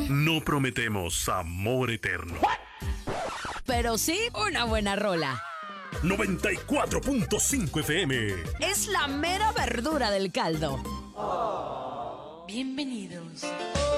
No prometemos amor eterno. Pero sí una buena rola. 94.5 FM. Es la mera verdura del caldo. Bienvenidos